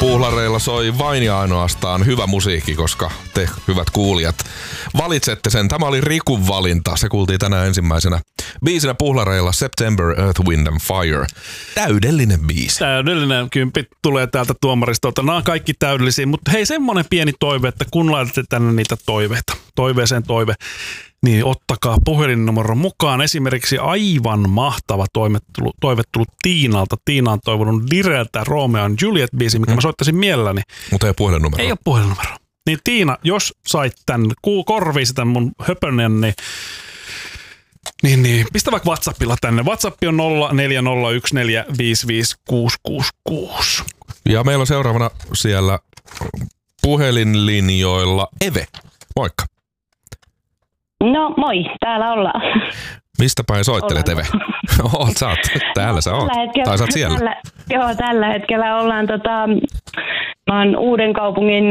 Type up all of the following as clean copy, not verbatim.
Puhlareilla soi vain ja ainoastaan hyvä musiikki, koska te, hyvät kuulijat, valitsette sen. Tämä oli Rikun valinta. Se kuultiin tänään ensimmäisenä biisinä Puhlareilla September, Earth, Wind and Fire. Täydellinen biisi. Täydellinen kymppi tulee täältä tuomaristolta. Nämä on kaikki täydellisiä, mutta hei, semmoinen pieni toive, että kun laitatte tänne niitä toiveita, toiveeseen toive, niin ottakaa puhelinnumero mukaan. Esimerkiksi aivan mahtava toive tullut Tiinalta. Tiina on toivonut Direltä Romeo and Juliet-biisi, mikä mä soittaisin mielelläni. Mutta ei ole puhelinnumero. Ei ole puhelinnumero. Niin Tiina, jos sait tän korviisi tän mun höpönen, niin pistä vaikka WhatsAppilla tänne. WhatsApp on 0401455666. Ja meillä on seuraavana siellä puhelinlinjoilla Eve. Moikka. No moi, täällä ollaan. Mistä päin soittelet, Eve? Sä oot. Täällä sä oot. Tai sä oot siellä. Tällä hetkellä ollaan mä oon Uudenkaupungin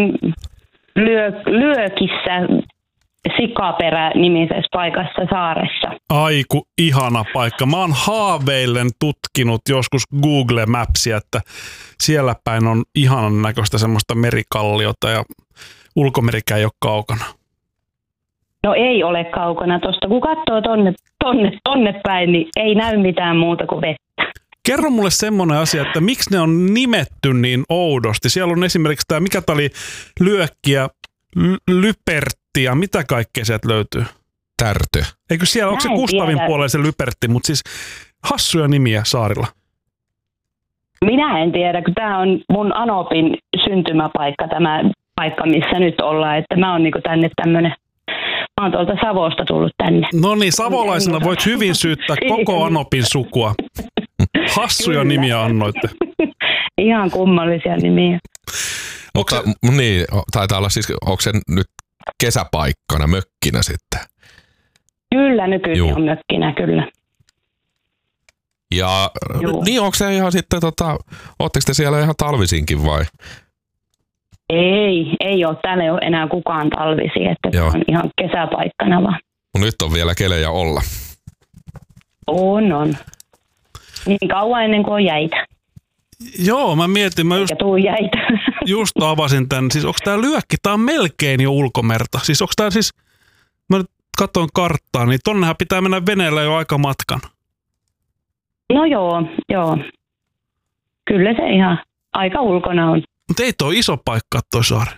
Lyökissä Sikaperä-nimisessä paikassa saaressa. Aiku ihana paikka. Mä oon haaveillen tutkinut joskus Google Mapsia, että siellä päin on ihanan näköistä semmoista merikalliota ja ulkomerikään ei ole kaukana. No ei ole kaukana tosta. Kun katsoo tonne päin, niin ei näy mitään muuta kuin vettä. Kerro mulle semmoinen asia, että miksi ne on nimetty niin oudosti. Siellä on esimerkiksi tämä, mikä tää oli, Lyökkiä, Lypertti ja mitä kaikkea sieltä löytyy? Tärtö. Eikö siellä, onko se Kustavin puolella se Lypertti, mutta siis hassuja nimiä saarilla? Minä en tiedä, kun tämä on mun Anopin syntymäpaikka, tämä paikka, missä nyt ollaan. Että mä oon niinku tänne tämmönen. Mä oon tuolta Savosta tullut tänne. No niin, savolaisena voit hyvin syyttää koko Anopin sukua. Hassuja nimiä annoitte. Ihan kummallisia nimiä. Mutta niin, taitaa olla siis, onko se nyt kesäpaikkana, mökkinä sitten? Kyllä, nykyisin on mökkinä, kyllä. Ja niin, onko se ihan sitten, ootteko te siellä ihan talvisinkin vai? Ei ole. Täällä ei ole enää kukaan talvisi, että se on ihan kesäpaikkana vaan. Nyt on vielä kelejä olla. On. Niin kauan ennen kuin on jäitä. Joo, mä mietin. Just avasin tän. Siis onko tää Lyökki? Tää on melkein jo ulkomerta. Siis onko tää siis, mä nyt katson karttaa, niin tonnehan pitää mennä veneellä jo aika matkan. No joo. Kyllä se ihan aika ulkona on. Mutta ei toi iso paikka toi saari.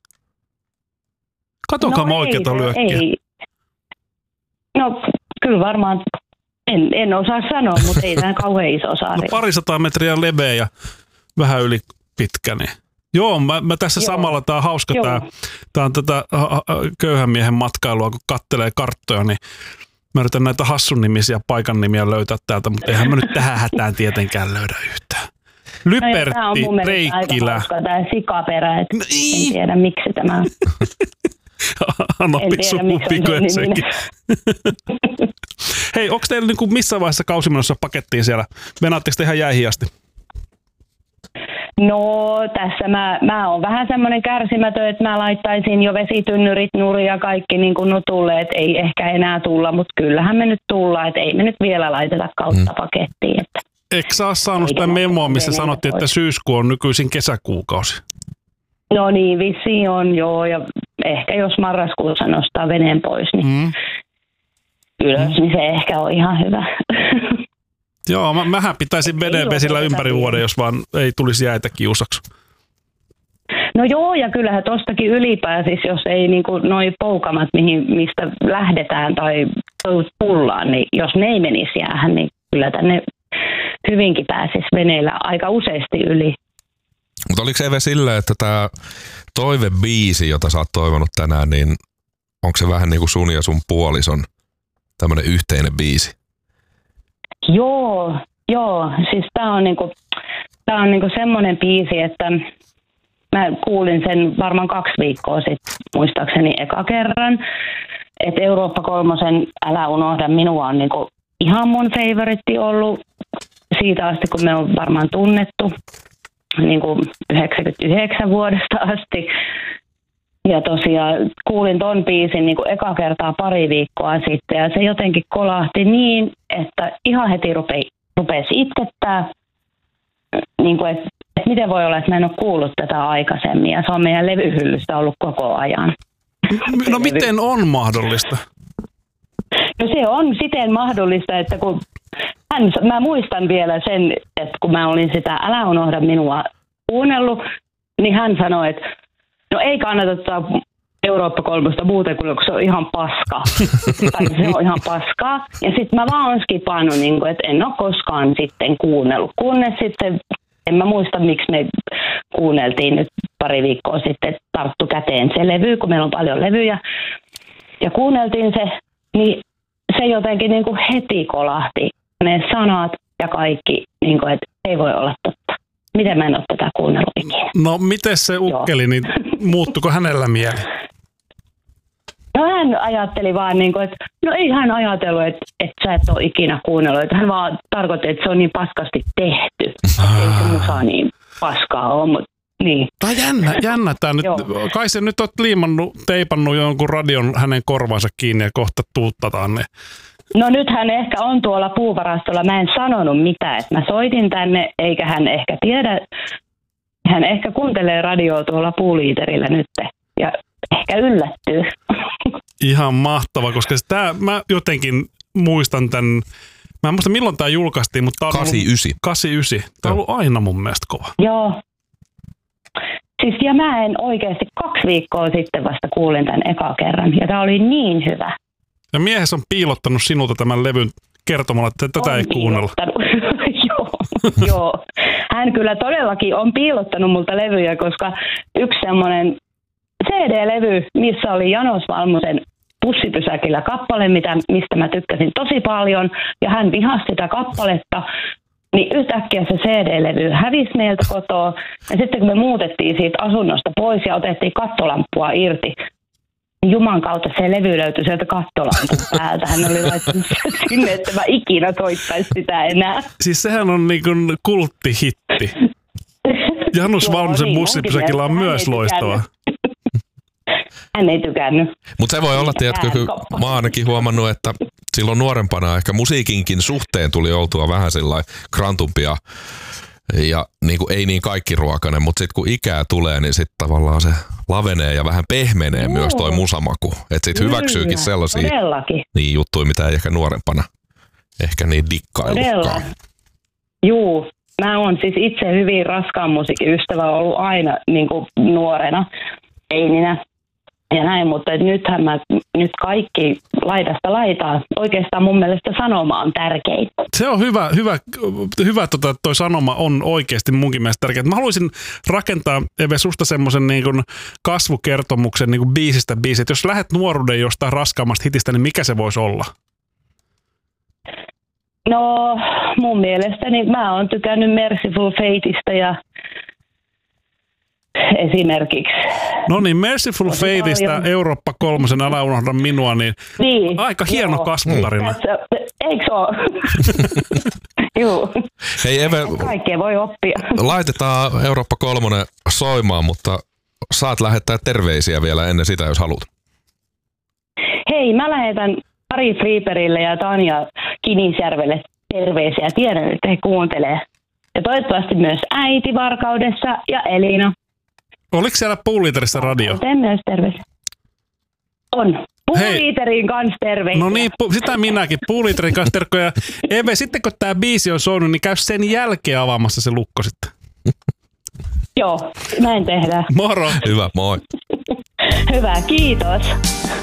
Katokaa oikeata Lyökkiä. Ei. No kyllä varmaan, en osaa sanoa, mutta ei tämä kauhean iso saari. No 200 metriä leveä ja vähän yli pitkä. Niin. Joo, mä tässä samalla, tää on hauska, tää on tätä köyhän miehen matkailua, kun kattelee karttoja, niin mä yritän näitä hassun nimisiä paikan nimiä löytää täältä, mutta eihän mä nyt tähän hätään tietenkään löydä yhtään. Lypertti, tämä on mun mielestä Reikkilä. aika hauska, tämä Sikaperä, en tiedä miksi tämä on. Anopin sukupikö sekin. Hei, onko teillä niinku missä vaiheessa kausimenossa pakettiin siellä? Venaatteko te ihan jäihin asti? No tässä mä oon vähän semmoinen kärsimätön, että mä laittaisin jo vesitynnyrit nurin ja kaikki niin kuin nutulle, että ei ehkä enää tulla, mutta kyllähän me nyt tullaan, että ei me nyt vielä laiteta kautta pakettiin. Että eikö sä ole saanut sitä memoa, missä sanottiin, että syyskuu on nykyisin kesäkuukausi? No niin, vissiin on joo, ja ehkä jos marraskuussa nostaa veneen pois, niin ylös, niin se ehkä on ihan hyvä. Joo, mähän pitäisin vesillä ympäri vuoden, jos vaan ei tulisi jäitä kiusaksi. No joo, ja kyllähän tostakin ylipääsis, jos ei niinku noi poukamat, mistä lähdetään tai tullaan, niin jos ne ei menisi jäähän, niin kyllä tänne hyvinkin pääsisi veneellä aika useasti yli. Mutta oliko Eve silleen, että tämä toivebiisi, jota sä oot toivonut tänään, niin onko se vähän niin kuin sun ja sun puolison tämmöinen yhteinen biisi? Joo, siis tää on niinku semmoinen biisi, että mä kuulin sen varmaan 2 viikkoa sitten, muistaakseni eka kerran, että Eurooppa 3 Älä unohda minua on niinku ihan mun favoritti ollut siitä asti, kun me on varmaan tunnettu, niinku 99 vuodesta asti. Ja tosiaan kuulin ton biisin niin kuin eka kertaa pari viikkoa sitten ja se jotenkin kolahti niin, että ihan heti rupesi itkettää, niin kuin, että että miten voi olla, että mä en ole kuullut tätä aikaisemmin. Ja se on meidän levyhyllystä ollut koko ajan. No miten on mahdollista? No se on siten mahdollista, että kun mä muistan vielä sen, että kun mä olin sitä Älä unohda minua kuunnellut, niin hän sanoi, että no ei kannata ottaa Eurooppa 3 muuten, kun se on ihan paska. Tai se on ihan paskaa. Ja sitten mä vaan oon skipannut, niin että en ole koskaan sitten kuunnellut. Kunnes sitten, en mä muista miksi me kuunneltiin nyt pari viikkoa sitten, tarttu käteen se levy, kun meillä on paljon levyjä. Ja kuunneltiin se, niin se jotenkin niin kuin heti kolahti. Ne sanat ja kaikki, niin kuin, että ei voi olla totta. Miten mä en ole tätä kuunnellut ikinä? No miten se ukkeli, niin muuttuko hänellä mieli? No hän ajatteli vaan, niin kuin, että no ei hän ajatellut, että sä et ole ikinä kuunnellut. Että hän vaan tarkoitti, että se on niin paskasti tehty. Ei se musa niin paskaa ole, mutta niin. Tämä jännä tämä nyt. Kai se nyt olet teipannut jonkun radion hänen korvansa kiinni ja kohta tuuttataan ne. No nyt hän ehkä on tuolla puuvarastolla. Mä en sanonut mitään, että mä soitin tänne, eikä hän ehkä tiedä. Hän ehkä kuuntelee radioa tuolla puuliiterillä nyt ja ehkä yllättyy. Ihan mahtava, koska mä jotenkin muistan tämän, mä en muista milloin tämä julkaistiin, mutta tämä on 89. 89. Tämä on ollut aina mun mielestä kova. Joo. Siis ja mä en oikeasti 2 viikkoa sitten vasta kuulin tämän eka kerran ja tämä oli niin hyvä. Ja miehes on piilottanut sinulta tämän levyn kertomalla, että tätä ei kuunnella. Joo. Hän kyllä todellakin on piilottanut multa levyjä, koska yksi semmoinen CD-levy, missä oli Janos Valmosen Pussipysäkillä kappale, mistä mä tykkäsin tosi paljon, ja hän vihasi sitä kappaletta, niin yhtäkkiä se CD-levy hävisi meiltä kotoa, ja sitten kun me muutettiin siitä asunnosta pois ja otettiin kattolamppua irti, niin Juman kautta se levy löytyi sieltä kattolampun päältä. Hän oli laittanut sinne, että mä ikinä soittaisi sitä enää. Siis sehän on niin kuin kulttihitti. Janus Valmosen Pussipysäkillä on myös loistava. Hän ei tykännyt. Mutta se voi olla, tiedätkö, mä oon ainakin huomannut, että silloin nuorempana ehkä musiikinkin suhteen tuli oltua vähän sellainen krantumpia ja niin kuin ei niin kaikkiruokainen, mutta sitten kun ikää tulee, niin sitten tavallaan se lavenee ja vähän pehmenee myös toi musamaku. Että sitten hyväksyykin sellaisia niin juttuja, mitä ei ehkä nuorempana ehkä niin dikkailukaan. Juu, mä oon siis itse hyvin raskaan musiikin ystävä ollut aina niin kuin nuorena, eininä. Ja näin, mutta nythän nyt kaikki laidasta laitaa. Oikeastaan mun mielestä sanoma on tärkein. Se on hyvä toi sanoma on oikeasti munkin mielestä tärkeä. Mä haluaisin rakentaa, Eve, susta semmoisen niin kuin kasvukertomuksen niin kuin biisistä biisiin. Jos lähdet nuoruuden jostain raskaammasta hitistä, niin mikä se voisi olla? No mun mielestäni mä oon tykännyt Merciful Fateista ja esimerkiksi. No niin, Merciful Fateista Eurooppa 3, Älä unohda minua, niin aika hieno kasvutarina. Eikö se ole? Juu. Hei Eve, kaikkea voi oppia. Laitetaan Eurooppa 3 soimaan, mutta saat lähettää terveisiä vielä ennen sitä, jos haluat. Hei, mä lähetän Ari Freeperille ja Tanja Kinisjärvelle terveisiä. Tiedän, että he kuuntelee. Ja toivottavasti myös äiti Varkaudessa ja Elina. Oliko siellä Puuliiterissa radio? Teen myös terveisiä. On. Puuliiterin kanssa terveisiä. No niin, sitä minäkin. Puuliiterin kanssa terkkoja. Eve, sitten kun tää biisi on soinut, niin käy sen jälkeen avaamassa se lukko sitten. Joo, näin tehdään. Moro. Hyvä, moi. Hyvä, kiitos.